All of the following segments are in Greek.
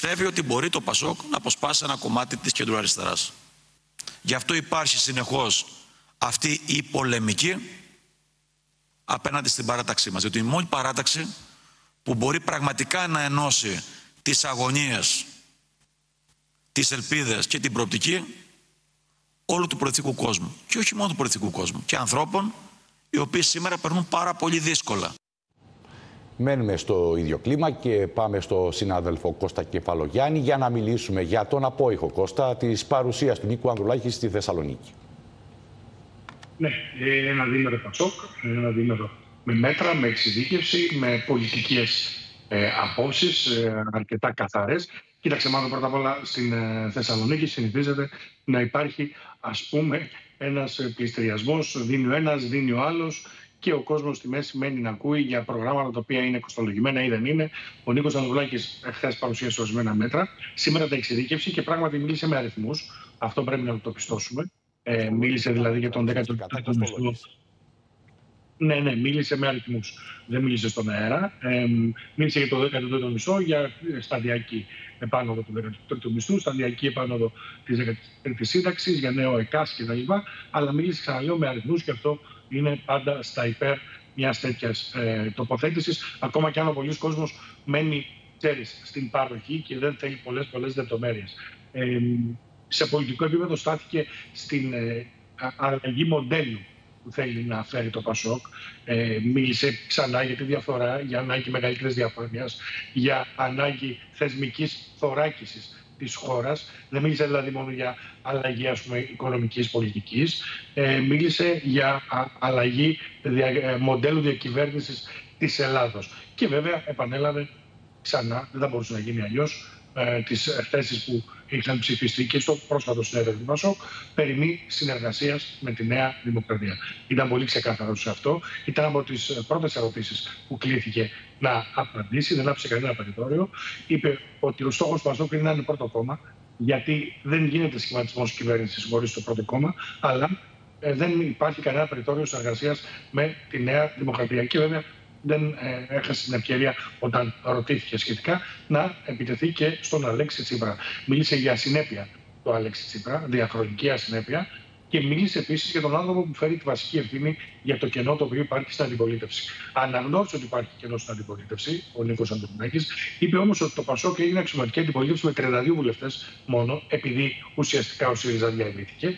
πιστεύει ότι μπορεί το ΠΑΣΟΚ να αποσπάσει ένα κομμάτι της κεντροαριστεράς. Γι' αυτό υπάρχει συνεχώς αυτή η πολεμική απέναντι στην παράταξή μας. Γιατί η μόνη παράταξη που μπορεί πραγματικά να ενώσει τις αγωνίες, τις ελπίδες και την προοπτική όλου του πολιτικού κόσμου. Και όχι μόνο του πολιτικού κόσμου. Και ανθρώπων οι οποίοι σήμερα περνούν πάρα πολύ δύσκολα. Μένουμε στο ίδιο κλίμα και πάμε στο συνάδελφο Κώστα Κεφαλογιάννη για να μιλήσουμε για τον απόϊχο, Κώστα, της παρουσίας του Νίκου Ανδρουλάκη στη Θεσσαλονίκη. Ναι, ένα διήμερο ΠΑΣΟΚ, ένα διήμερο με μέτρα, με εξειδίκευση, με πολιτικές απόψεις αρκετά καθαρές. Κοίταξε, μάλλον πρώτα απ' όλα στην Θεσσαλονίκη συνηθίζεται να υπάρχει, ας πούμε, ένας πληστηριασμός, δίνει ο ένας, δίνει ο άλλος και ο κόσμος στη μέση μένει να ακούει για προγράμματα τα οποία είναι κοστολογημένα ή δεν είναι. Ο Νίκος Ανδρουλάκης χθες παρουσίασε ορισμένα μέτρα, σήμερα τα εξειδίκευση και πράγματι μίλησε με αριθμούς. Αυτό πρέπει να το πιστώσουμε. Μίλησε δηλαδή για τον 13ο μισθό. Ναι, μίλησε με αριθμούς. Δεν μίλησε στον αέρα. Μίλησε για το 13ο μισθό, για σταδιακή επάνωδο του 13ου μισθού, σταδιακή επάνωδο της 13ης σύνταξης, για νέο ΕΚΑΣ κτλ. Αλλά μίλησε, ξαναλέω, με αριθμούς και αυτό είναι πάντα στα υπέρ μιας τέτοιας τοποθέτησης. Ακόμα και αν ο πολλής κόσμος μένει, ξέρεις, στην παροχή και δεν θέλει πολλές λεπτομέρειες. Σε πολιτικό επίπεδο στάθηκε στην αλλαγή μοντέλου που θέλει να φέρει το ΠΑΣΟΚ. Μίλησε ξανά για τη διαφορά, για ανάγκη μεγαλύτερης διαφάνειας, για ανάγκη θεσμικής θωράκισης της χώρας. Δεν μίλησε δηλαδή μόνο για αλλαγή, ας πούμε, οικονομικής πολιτικής. Μίλησε για αλλαγή μοντέλου διακυβέρνησης της Ελλάδος. Και βέβαια επανέλαβε ξανά, δεν θα μπορούσε να γίνει αλλιώς, τις θέσεις που είχαν ψηφιστεί και στο πρόσφατο συνέδριο του ΠΑΣΟΚ περί συνεργασίας με τη Νέα Δημοκρατία. Ήταν πολύ ξεκάθαρο σε αυτό. Ήταν από τις πρώτες ερωτήσεις που κλήθηκε να απαντήσει, δεν άφησε κανένα περιθώριο. Είπε ότι ο στόχος του ΠΑΣΟΚ είναι να είναι πρώτο κόμμα, γιατί δεν γίνεται σχηματισμός κυβέρνησης χωρίς το πρώτο κόμμα, αλλά δεν υπάρχει κανένα περιθώριο συνεργασίας με τη Νέα Δημοκρατία. Και βέβαια δεν έχασε την ευκαιρία, όταν ρωτήθηκε σχετικά, να επιτεθεί και στον Αλέξη Τσίπρα. Μίλησε για ασυνέπεια το Αλέξη Τσίπρα, διαχρονική ασυνέπεια, και μίλησε επίσης για τον άνθρωπο που φέρει τη βασική ευθύνη για το κενό το οποίο υπάρχει στην αντιπολίτευση. Αναγνώρισε ότι υπάρχει κενό στην αντιπολίτευση, ο Νίκος Ανδρουλάκης. Είπε όμως ότι το ΠΑΣΟΚ έγινε αξιωματική αντιπολίτευση με 32 βουλευτές μόνο, επειδή ουσιαστικά ο ΣΥΡΙΖΑ διαλύθηκε.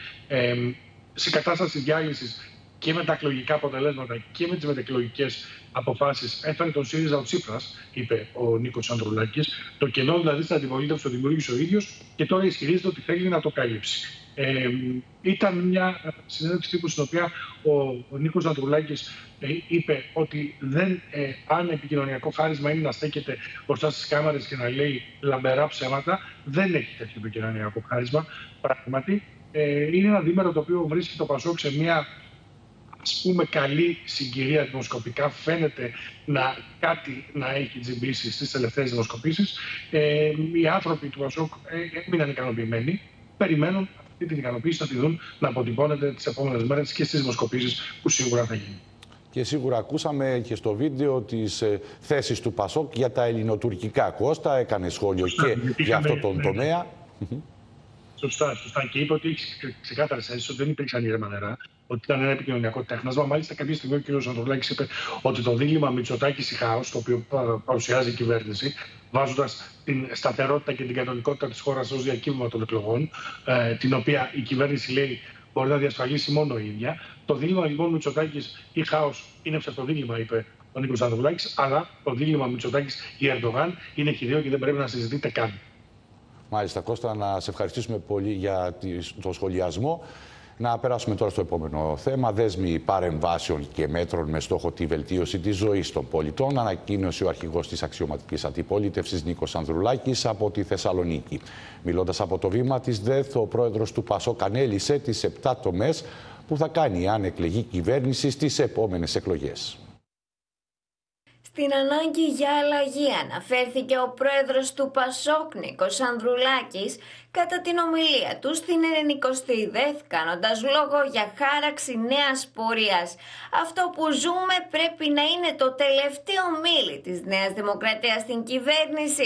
Σε κατάσταση διάλυσης και με τα εκλογικά αποτελέσματα και με τις μετεκλογικές αποφάσεις έφερε τον ΣΥΡΙΖΑ ο Τσίπρας, είπε ο Νίκος Ανδρουλάκης. Το κενό δηλαδή στην αντιπολίτευση το δημιούργησε ο ίδιος και τώρα ισχυρίζεται ότι θέλει να το καλύψει. Ήταν μια συνέντευξη τύπου στην οποία ο Νίκος Ανδρουλάκης είπε ότι αν επικοινωνιακό χάρισμα είναι να στέκεται μπροστά στις κάμερες και να λέει λαμπερά ψέματα, δεν έχει τέτοιο επικοινωνιακό χάρισμα. Πράγματι, είναι ένα δίμερο το οποίο βρίσκει το ΠΑΣΟΚ σε μια, ας πούμε, καλή συγκυρία δημοσκοπικά. Φαίνεται κάτι να έχει τζιμπήσει στις τελευταίες δημοσκοπήσεις. Οι άνθρωποι του ΠΑΣΟΚ έμειναν ικανοποιημένοι. Περιμένουν αυτή την ικανοποίηση να τη δουν να αποτυπώνεται τις επόμενες μέρες και στις δημοσκοπήσεις που σίγουρα θα γίνουν. Και σίγουρα ακούσαμε και στο βίντεο τις θέσεις του ΠΑΣΟΚ για τα ελληνοτουρκικά. Κώστα έκανε σχόλιο και για αυτό τον τομέα. Σωστά. Και είπε ότι έχει ξεκάθαρες θέσεις, ότι δεν υπήρξαν ήρεμα νερά, ότι ήταν ένα επικοινωνιακό τέχνασμα. Μάλιστα, κάποια στιγμή ο κ. Ανδρουλάκης είπε ότι το δίλημμα Μητσοτάκης-Χάος, το οποίο παρουσιάζει η κυβέρνηση, βάζοντας την σταθερότητα και την κανονικότητα της χώρας ως διακύβημα των εκλογών, την οποία η κυβέρνηση λέει μπορεί να διασφαλίσει μόνο η ίδια. Το δίλημμα λοιπόν Μητσοτάκης ή Χάος είναι ψευτοδίλημμα, είπε ο Νίκος Ανδρουλάκης, αλλά το δίλημμα Μητσοτάκης ή Ερντογάν είναι χυδαίο και δεν πρέπει να συζητείτε καν. Μάλιστα, Κώστα, να σε ευχαριστήσουμε πολύ για το σχολιασμό. Να περάσουμε τώρα στο επόμενο θέμα. Δέσμη παρεμβάσεων και μέτρων με στόχο τη βελτίωση της ζωής των πολιτών, ανακοίνωσε ο αρχηγός της αξιωματικής αντιπολίτευσης Νίκος Ανδρουλάκης από τη Θεσσαλονίκη. Μιλώντας από το βήμα της ΔΕΘ, ο πρόεδρος του ΠΑΣΟΚ ανέλησε τις 7 τομές που θα κάνει αν εκλεγεί κυβέρνηση στις επόμενες εκλογές. Στην ανάγκη για αλλαγή αναφέρθηκε ο πρόεδρος του ΠΑΣΟΚ Νίκος Ανδρουλάκης κατά την ομιλία του στην 90η ΔΕΘ, κάνοντας λόγο για χάραξη νέας πορείας. Αυτό που ζούμε πρέπει να είναι το τελευταίο μίλι της Νέας Δημοκρατίας στην κυβέρνηση.